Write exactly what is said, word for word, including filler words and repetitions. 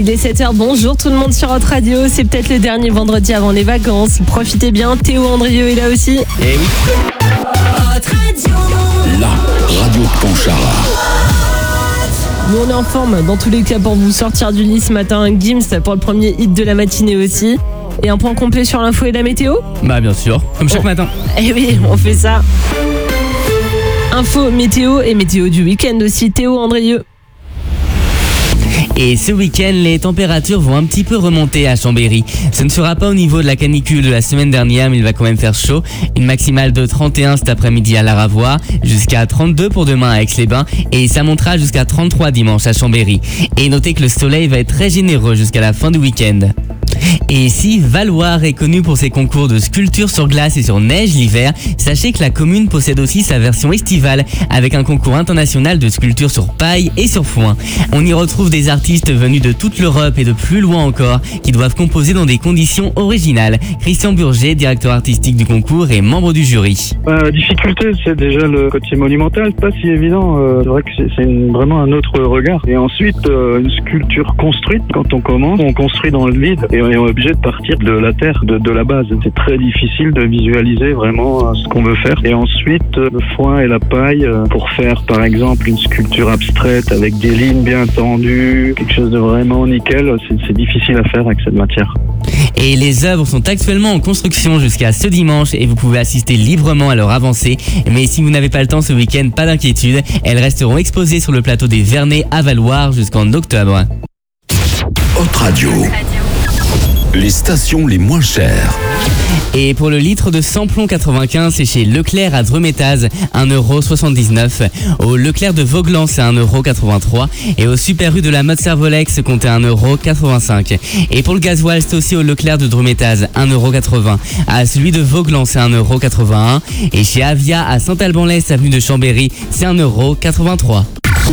Il est sept heures, bonjour tout le monde sur Hot Radio. C'est peut-être le dernier vendredi avant les vacances. Profitez bien, Théo Andrieux est là aussi. Eh oui. Hot Radio. La radio de Pontcharra. Nous on est en forme dans tous les cas pour vous sortir du lit ce matin. Gims pour le premier hit de la matinée aussi. Et un point complet sur l'info et la météo ? Bah bien sûr, comme chaque oh. matin. Eh oui, on fait ça. Info, météo et météo du week-end aussi. Théo Andrieux. Et ce week-end, les températures vont un petit peu remonter à Chambéry. Ce ne sera pas au niveau de la canicule de la semaine dernière, mais il va quand même faire chaud. Une maximale de trente et un cet après-midi à Laravoie, jusqu'à trente-deux pour demain à Aix-les-Bains, et ça montera jusqu'à trente-trois dimanche à Chambéry. Et notez que le soleil va être très généreux jusqu'à la fin du week-end. Et si Valloire est connu pour ses concours de sculpture sur glace et sur neige l'hiver, sachez que la commune possède aussi sa version estivale avec un concours international de sculpture sur paille et sur foin. On y retrouve des artistes venus de toute l'Europe et de plus loin encore qui doivent composer dans des conditions originales. Christian Burger, directeur artistique du concours et membre du jury. Bah, la difficulté, c'est déjà le côté monumental, pas si évident. Euh, c'est vrai que c'est, c'est une, vraiment un autre regard. Et ensuite, euh, une sculpture construite, quand on commence, on construit dans le vide et on est obligé de partir de la terre, de, de la base. C'est très difficile de visualiser vraiment ce qu'on veut faire. Et ensuite, le foin et la paille pour faire, par exemple, une sculpture abstraite avec des lignes bien tendues, quelque chose de vraiment nickel, c'est, c'est difficile à faire avec cette matière. Et les œuvres sont actuellement en construction jusqu'à ce dimanche et vous pouvez assister librement à leur avancée. Mais si vous n'avez pas le temps ce week-end, pas d'inquiétude, elles resteront exposées sur le plateau des Vernets à Valloire jusqu'en octobre. Hot Radio. Les stations les moins chères. Et pour le litre de samplon quatre-vingt-quinze, c'est chez Leclerc à Dreux-Métaz, un euro soixante-dix-neuf. Au Leclerc de Vauglan, c'est un euro quatre-vingt-trois. Et au Super U de la mode Servolex, comptez un euro quatre-vingt-cinq. Et pour le gasoil, c'est aussi au Leclerc de Dreux-Métaz, un euro quatre-vingts. À celui de Vauglan, c'est un euro quatre-vingt-un. Et chez Avia à Saint-Alban-l'Est, avenue de Chambéry, c'est un euro quatre-vingt-trois.